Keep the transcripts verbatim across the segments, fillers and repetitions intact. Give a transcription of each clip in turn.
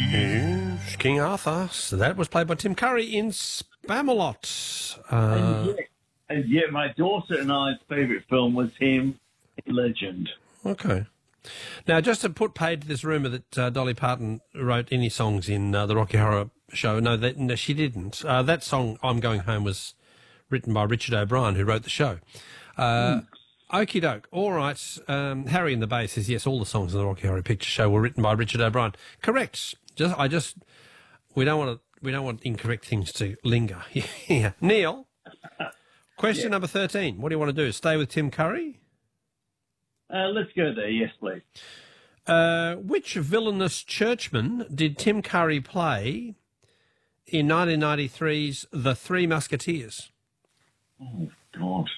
Yes, King Arthur. So that was played by Tim Curry in Spamalot. Uh, And yet, and yet my daughter and I's favourite film was him in Legend. Okay. Now, just to put paid to this rumour that uh, Dolly Parton wrote any songs in uh, the Rocky Horror Show, no, that, no she didn't. Uh, that song, I'm Going Home, was written by Richard O'Brien, who wrote the show. Uh, mm. Okie doke. All right. Um, Harry in the Bay says, yes, all the songs in the Rocky Horror Picture Show were written by Richard O'Brien. Correct. Just, I just, we don't want to, we don't want incorrect things to linger. Yeah. Neil, question yeah. number thirteen. What do you want to do? Stay with Tim Curry? Uh, let's go there. Yes, please. Uh, which villainous churchman did Tim Curry play in nineteen ninety-three's The Three Musketeers? Oh, God.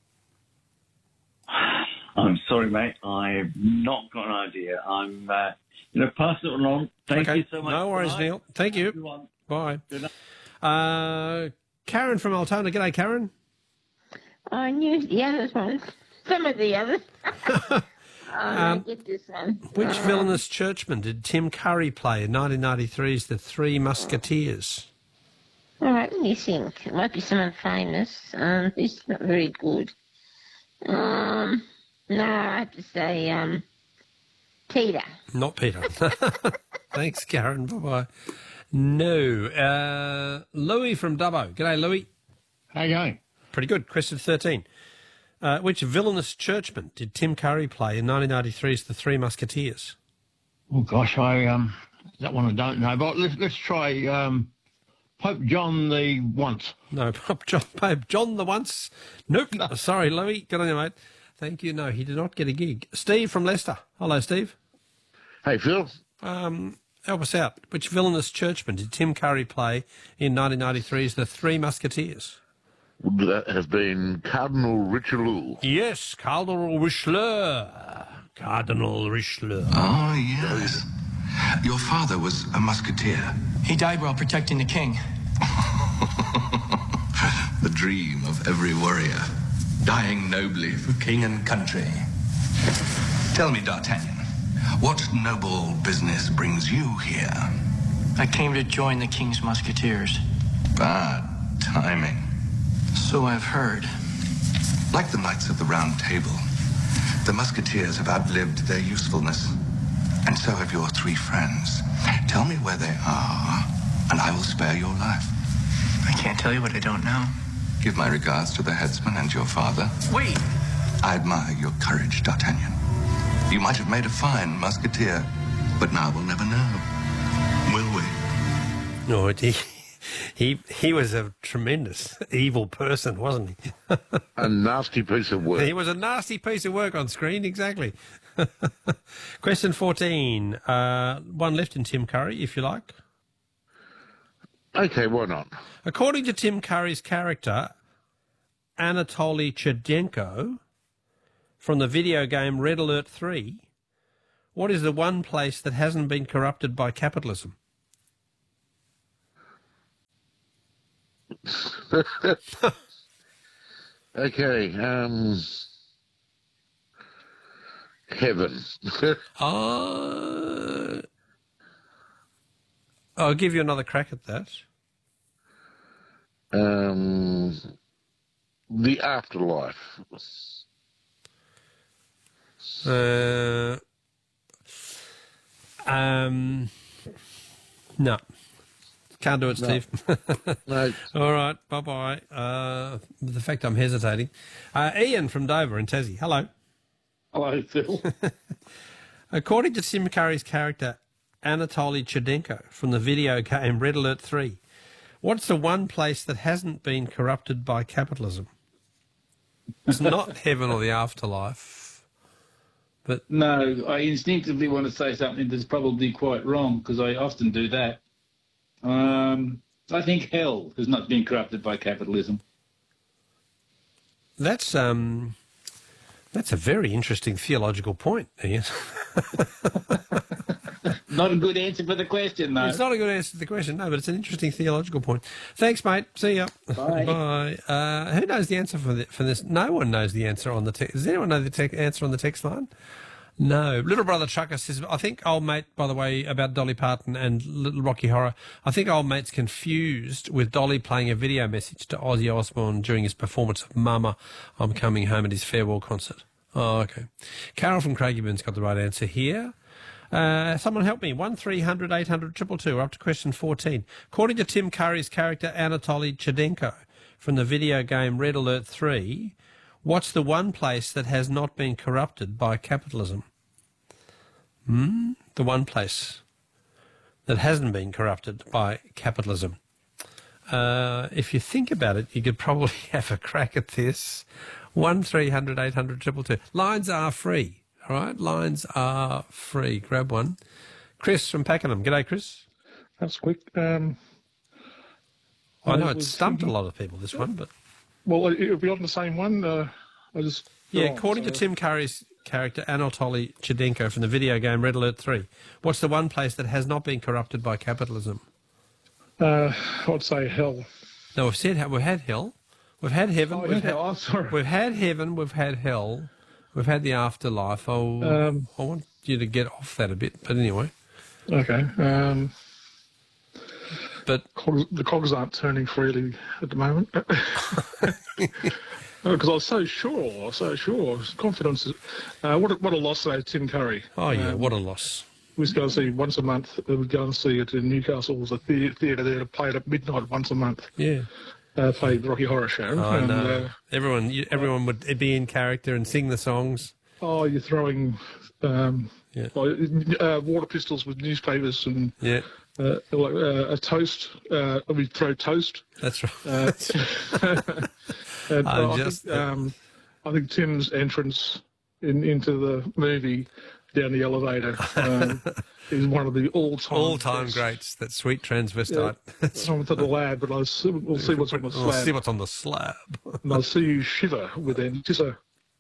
I'm sorry, mate. I've not got an idea. I'm, uh, you know, pass it along. Thank okay. you so much. No worries, tonight. Neil. Thank you. Everyone. Bye. Uh, Karen from Altona. G'day, Karen. I knew the others ones. Some of the others. oh, um, I get this one. Which uh, villainous churchman did Tim Curry play in nineteen ninety-three's The Three Musketeers? All right, let me think. It might be someone famous. Um, who's not very good. Um, no, I have to say, um, Peter. Not Peter. Thanks, Karen. Bye-bye. No. Uh, Louis from Dubbo. G'day, Louis. How you going? Pretty good. Question thirteen. Uh, which villainous churchman did Tim Curry play in nineteen ninety-three's The Three Musketeers? Oh, gosh, I, um, that one I don't know. But let's, let's try, um, Pope John the Once. No, Pope John, Pope John the Once. Nope. No. Sorry, Louis. Good on you, mate. Thank you. No, he did not get a gig. Steve from Leicester. Hello, Steve. Hey, Phil. Um, help us out. Which villainous churchman did Tim Curry play in nineteen ninety-three's The Three Musketeers? Would that have been Cardinal Richelieu? Yes, Cardinal Richelieu. Cardinal Richelieu. Oh, yes. Your father was a musketeer. He died while protecting the king. The dream of every warrior, dying nobly for king and country. Tell me, D'Artagnan, what noble business brings you here? I came to join the king's musketeers. Bad timing. So I've heard. Like the Knights of the Round Table, the musketeers have outlived their usefulness. And so have your three friends. Tell me where they are, and I will spare your life. I can't tell you what I don't know. Give my regards to the headsman and your father. Wait! I admire your courage, D'Artagnan. You might have made a fine musketeer, but now we'll never know. Will we? No, he, he, he was a tremendous evil person, wasn't he? A nasty piece of work. He was a nasty piece of work on screen, exactly. Question fourteen. Uh, one left in Tim Curry, if you like. Okay, why not? According to Tim Curry's character, Anatoly Chudenko, from the video game Red Alert three, what is the one place that hasn't been corrupted by capitalism? Okay, um... heaven. uh, I'll give you another crack at that. Um, the afterlife. Uh, um, no. Can't do it, No. Steve. No. All right, bye-bye. Uh, the fact I'm hesitating. Uh, Ian from Dover in Tassie. Hello. Hello, Phil. According to Tim Curry's character, Anatoly Chudenko, from the video game Red Alert three, what's the one place that hasn't been corrupted by capitalism? It's not heaven or the afterlife, but... No, I instinctively want to say something that's probably quite wrong, because I often do that. Um, I think hell has not been corrupted by capitalism. That's... um. That's a very interesting theological point, Ian. Not a good answer for the question, though. It's not a good answer to the question, no, but it's an interesting theological point. Thanks, mate. See ya. Bye. Bye. Uh, who knows the answer for, the, for this? No one knows the answer on the text. Does anyone know the te- answer on the text line? No. Little Brother Trucker says, I think old mate, by the way, about Dolly Parton and Little Rocky Horror, I think old mate's confused with Dolly playing a video message to Ozzy Osbourne during his performance of Mama, I'm Coming Home at his farewell concert. Oh, okay. Carol from Craigieburns got the right answer here. Uh, someone help me. one three hundred eight hundred two two two. We're up to question fourteen. According to Tim Curry's character Anatoly Chedenko from the video game Red Alert three, what's the one place that has not been corrupted by capitalism? Hmm? The one place that hasn't been corrupted by capitalism. Uh, if you think about it, you could probably have a crack at this. one three hundred eight hundred two two two. Lines are free. All right, lines are free. Grab one. Chris from Pakenham. G'day, Chris. That's quick. Um, I know I it was stumped thinking- a lot of people, this one, but... Well, it'll be on the same one. Uh, I just Yeah, oh, according to so- Tim Curry's character Anatoly Chedenko from the video game Red Alert three, what's the one place that has not been corrupted by capitalism? Uh, I'd say hell. No, we've said we've had hell, we've had heaven, Oh, we've, yeah, had, oh, sorry. we've had heaven, we've had hell, we've had the afterlife. Oh, Um, I want you to get off that a bit, but anyway. Okay. Um, but cogs, the cogs aren't turning freely at the moment. Because I was so sure, I was so sure, confidence. Uh, what a, what a loss though, Tim Curry. Oh yeah, Um, what a loss. We used to go and see once a month. We would go and see it in Newcastle. It was a the- theatre there to play it at midnight once a month. Yeah. Uh, played the Rocky Horror Show. I and, know. uh, everyone, you, everyone would be in character and sing the songs. oh, you're throwing um, Yeah. like, uh, water pistols with newspapers and Yeah, uh, like uh, a toast. Uh, we throw toast. that's right. Uh, and, I'm uh, I, just- think, um, I think Tim's entrance in, into the movie down the elevator um, is one of the all-time All-time best. greats. That sweet transvestite. I went to the lab, but I'll see, we'll see what's on the We'll slab. see what's on the slab. And I'll see you shiver with anticipation.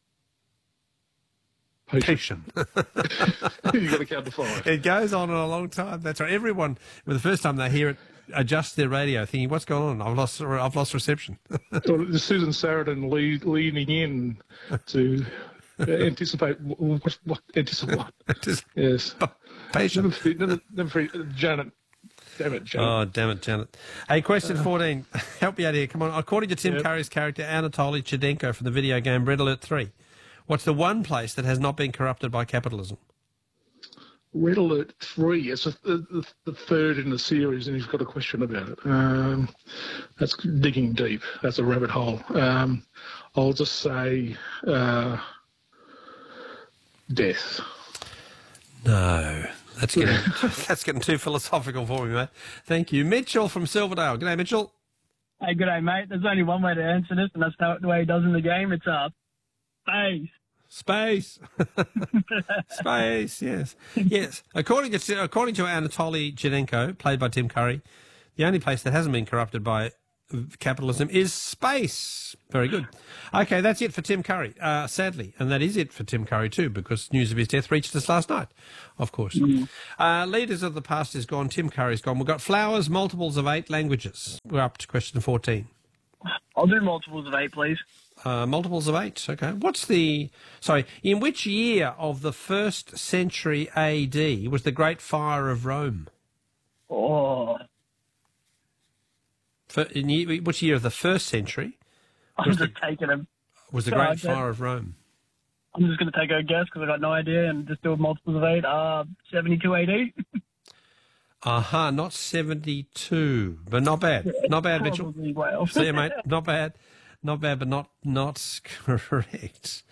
Patient. You've got to count to five. It goes on in a long time. That's right. Everyone, well, the first time they hear it, adjust their radio, thinking, "What's going on? I've lost, I've lost reception." So Susan Sarandon lead, leaning in to anticipate what, what anticipate what? Just Yes. patient. Never, forget- never, never forget Janet. Damn it, Janet. Oh, damn it, Janet. Hey, question fourteen. Help me out here. Come on. According to Tim Yep. Curry's character Anatoly Chedenko from the video game Red Alert three, what's the one place that has not been corrupted by capitalism? Red Alert three. It's a, the, the third in the series, and he's got a question about it. Um, that's digging deep. That's a rabbit hole. Um, I'll just say uh, death. No. That's getting that's getting too philosophical for me, mate. Thank you. Mitchell from Silverdale. G'day, Mitchell. Hey, good day, mate. There's only one way to answer this, and that's how, the way he does in the game. It's up. Space. Space. Space, yes. Yes. According to according to Anatoly Chedenko, played by Tim Curry, the only place that hasn't been corrupted by capitalism is space. Very good. Okay, that's it for Tim Curry, uh, sadly. And that is it for Tim Curry too, because news of his death reached us last night, of course. Mm. Uh, leaders of the past is gone. Tim Curry's gone. We've got flowers, multiples of eight languages. We're up to question fourteen. I'll do multiples of eight, please. Uh, multiples of eight, okay. What's the... Sorry, in which year of the first century A D was the Great Fire of Rome? Oh. For, in year, which year of the first century I'm was just the, taking a... was the Sorry, Great Fire of Rome? I'm just going to take a guess because I got no idea and just do multiples of eight. Uh, seventy-two A D? Aha, uh-huh, not seventy-two, but not bad. Yeah, not bad, Mitchell. probably well. See you, mate. Not bad. Not bad, but not not correct.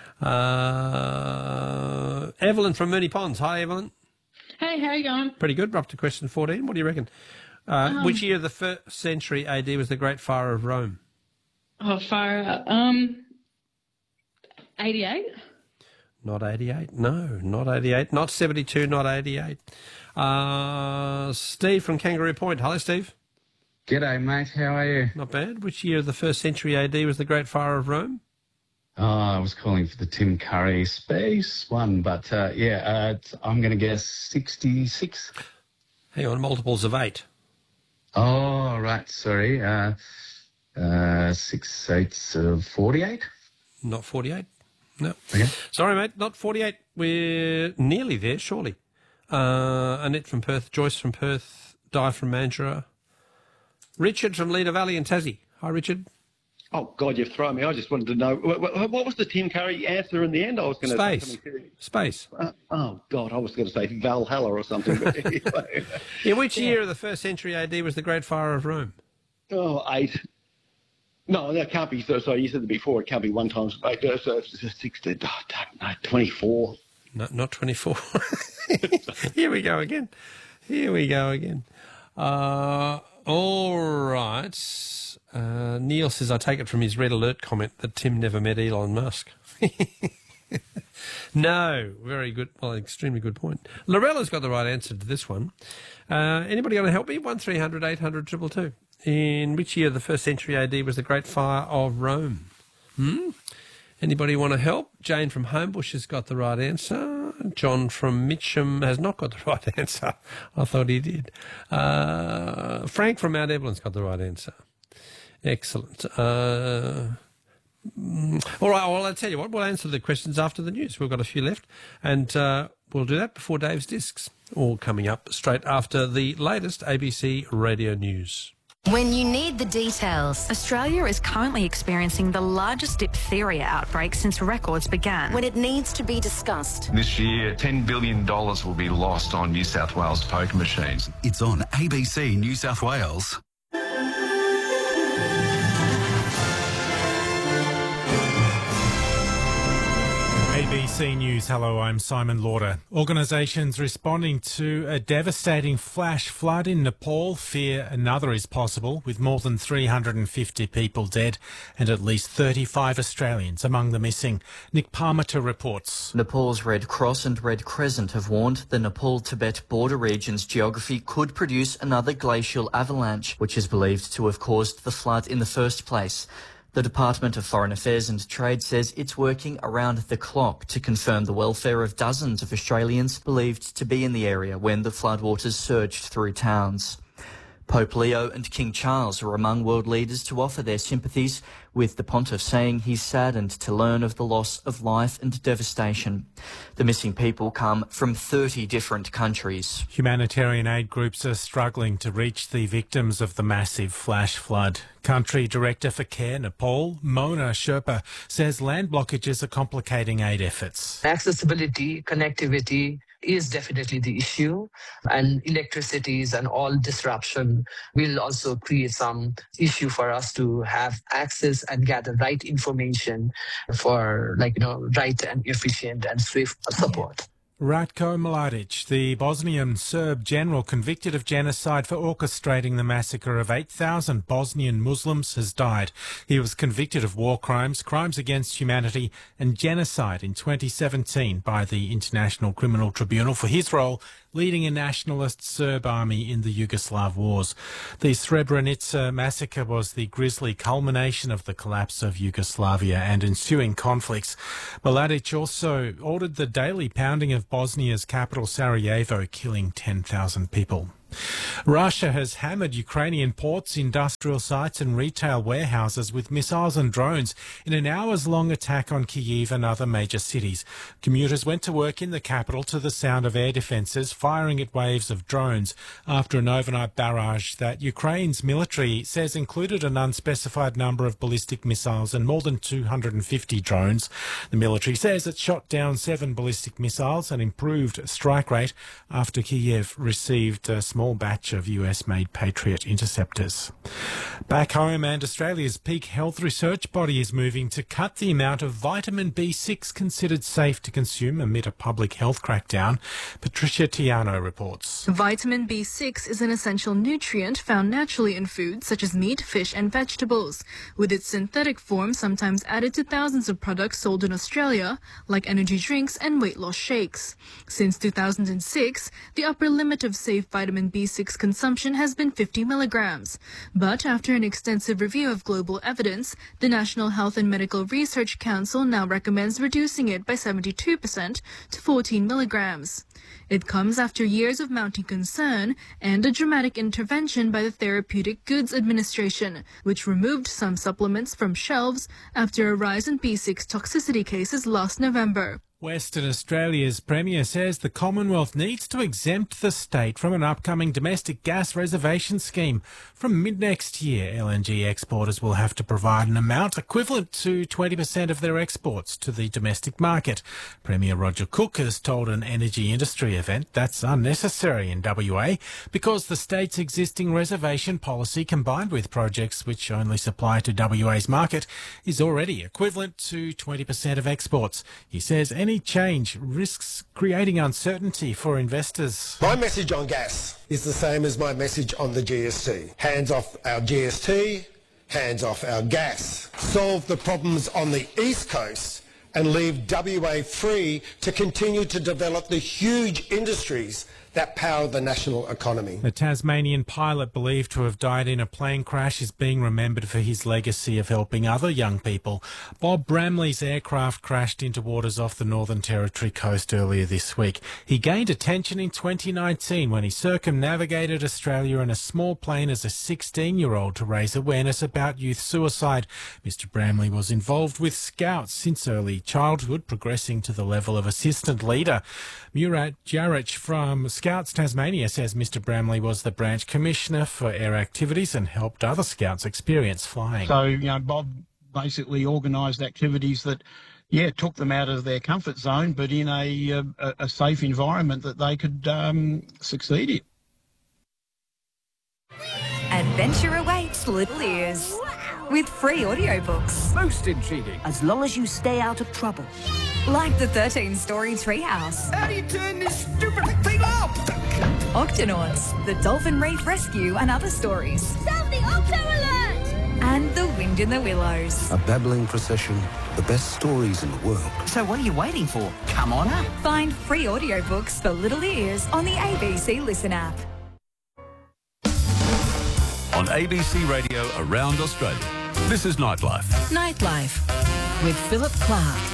Uh, Evelyn from Mooney Ponds. Hi, Evelyn. Hey, how you going? Pretty good. We're up to question fourteen. What do you reckon? Uh, Um, which year of the first century A D was the Great Fire of Rome? Oh, fire up. Um, eighty-eight? Not eighty-eight. No, not eighty-eight. Not seventy-two, not eighty-eight. Uh, Steve from Kangaroo Point. Hello, Steve. G'day, mate. How are you? Not bad. Which year of the first century A D was the Great Fire of Rome? Oh, I was calling for the Tim Curry space one, but uh, yeah, uh, it's, I'm going to guess sixty-six. Hang on, multiples of eight. Oh, right. Sorry. Uh, uh, six eights of forty-eight. Not forty-eight. No. Okay. Sorry, mate, not forty-eight. We're nearly there, surely. Uh, Annette from Perth, Joyce from Perth, Di from Mandurah, Richard from Leader Valley and Tassie. Hi, Richard. Oh, God, you've thrown me. I just wanted to know, what, what, what was the Tim Curry answer in the end? I was going to Space. say something. Space. Uh, oh, God, I was going to say Valhalla or something. But anyway. In which Yeah. year of the first century A D was the Great Fire of Rome? Oh, eight. No, that can't be. So, sorry, you said it before. It can't be one times eight. Uh, so it's sixteen. Oh, don't know, twenty-four. No, not twenty-four. Here we go again. Here we go again. Uh, all right. Uh, Neil says, I take it from his red alert comment that Tim never met Elon Musk. No, very good. Well, extremely good point. Lorella's got the right answer to this one. Uh, anybody going to help me? one three hundred eight hundred two two two. In which year of the first century A D was the Great Fire of Rome? Hmm? Anybody want to help? Jane from Homebush has got the right answer. John from Mitcham has not got the right answer. I thought he did. Uh, Frank from Mount Evelyn's got the right answer. Excellent. Uh, mm, all right, well, I'll tell you what, we'll answer the questions after the news. We've got a few left, and uh, we'll do that before Dave's Discs, all coming up straight after the latest A B C radio news. When you need the details, Australia is currently experiencing the largest diphtheria outbreak since records began. When it needs to be discussed. This year, ten billion dollars will be lost on New South Wales poker machines. It's on A B C New South Wales. A B C News, hello, I'm Simon Lauder. Organisations responding to a devastating flash flood in Nepal fear another is possible, with more than three hundred fifty people dead and at least thirty-five Australians among the missing. Nick Parmiter reports. Nepal's Red Cross and Red Crescent have warned the Nepal-Tibet border region's geography could produce another glacial avalanche, which is believed to have caused the flood in the first place. The Department of Foreign Affairs and Trade says it's working around the clock to confirm the welfare of dozens of Australians believed to be in the area when the floodwaters surged through towns. Pope Leo and King Charles are among world leaders to offer their sympathies, with the pontiff saying he's saddened to learn of the loss of life and devastation. The missing people come from thirty different countries. Humanitarian aid groups are struggling to reach the victims of the massive flash flood. Country Director for Care Nepal, Mona Sherpa, says land blockages are complicating aid efforts. Accessibility, connectivity is definitely the issue, and electricities and all disruption will also create some issue for us to have access and gather right information for, like, you know, right and efficient and swift support. Ratko Mladic, the Bosnian Serb general convicted of genocide for orchestrating the massacre of eight thousand Bosnian Muslims, has died. He was convicted of war crimes, crimes against humanity and genocide in twenty seventeen by the International Criminal Tribunal for his role leading a nationalist Serb army in the Yugoslav wars. The Srebrenica massacre was the grisly culmination of the collapse of Yugoslavia and ensuing conflicts. Mladic also ordered the daily pounding of Bosnia's capital Sarajevo, killing ten thousand people. Russia has hammered Ukrainian ports, industrial sites and retail warehouses with missiles and drones in an hours-long attack on Kyiv and other major cities. Commuters went to work in the capital to the sound of air defences firing at waves of drones after an overnight barrage that Ukraine's military says included an unspecified number of ballistic missiles and more than two hundred fifty drones. The military says it shot down seven ballistic missiles, an improved strike rate after Kyiv received a small batch of U S-made Patriot interceptors. Back home, and Australia's peak health research body is moving to cut the amount of vitamin B six considered safe to consume amid a public health crackdown. Patricia Tiano reports. Vitamin B six is an essential nutrient found naturally in foods such as meat, fish and vegetables, with its synthetic form sometimes added to thousands of products sold in Australia, like energy drinks and weight loss shakes. Since two thousand six, the upper limit of safe vitamin B six max consumption has been fifty milligrams. But after an extensive review of global evidence, the National Health and Medical Research Council now recommends reducing it by seventy-two percent to fourteen milligrams. It comes after years of mounting concern and a dramatic intervention by the Therapeutic Goods Administration, which removed some supplements from shelves after a rise in B six toxicity cases last November. Western Australia's Premier says the Commonwealth needs to exempt the state from an upcoming domestic gas reservation scheme. From mid-next year, L N G exporters will have to provide an amount equivalent to twenty percent of their exports to the domestic market. Premier Roger Cook has told an energy industry event that's unnecessary in W A because the state's existing reservation policy, combined with projects which only supply to W A's market, is already equivalent to twenty percent of exports. He says any change risks creating uncertainty for investors. My message on gas is the same as my message on the G S T. Hands off our G S T, hands off our gas. Solve the problems on the East Coast and leave W A free to continue to develop the huge industries that power the national economy. The Tasmanian pilot believed to have died in a plane crash is being remembered for his legacy of helping other young people. Bob Bramley's aircraft crashed into waters off the Northern Territory coast earlier this week. He gained attention in twenty nineteen when he circumnavigated Australia in a small plane as a sixteen-year-old to raise awareness about youth suicide. Mister Bramley was involved with Scouts since early childhood, progressing to the level of assistant leader. Murat Jaric from Scouts Tasmania says Mister Bramley was the branch commissioner for air activities and helped other Scouts experience flying. So, you know, Bob basically organised activities that, yeah, took them out of their comfort zone, but in a, a, a safe environment that they could um, succeed in. Adventure awaits Little Ears with free audiobooks. Most intriguing. As long as you stay out of trouble. Like the thirteen-story Treehouse. How do you turn this stupid thing off? Octonauts, the Dolphin Reef Rescue and other stories. Sound the Octo Alert! And The Wind in the Willows. A babbling procession, the best stories in the world. So what are you waiting for? Come on up. Find free audiobooks for Little Ears on the A B C Listen app. On A B C Radio around Australia, this is Nightlife. Nightlife with Philip Clark.